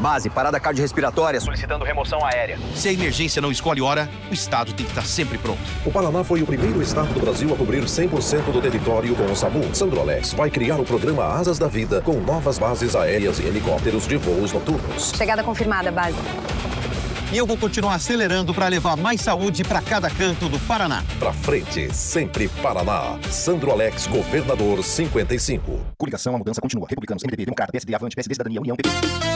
Base, parada cardiorrespiratória, solicitando remoção aérea. Se a emergência não escolhe hora, o Estado tem que estar sempre pronto. O Paraná foi o primeiro estado do Brasil a cobrir 100% do território com o SAMU. Sandrolex vai criar o programa Asas da Vida com novas bases aéreas e helicópteros de voos noturnos. Chegada confirmada, base. E eu vou continuar acelerando para levar mais saúde para cada canto do Paraná. Pra frente, sempre Paraná. Sandrolex, governador 55. Coligação, a mudança continua. Republicanos, MDB, Democrata, PSD, Avante, PSD, Cidadania, União, PP.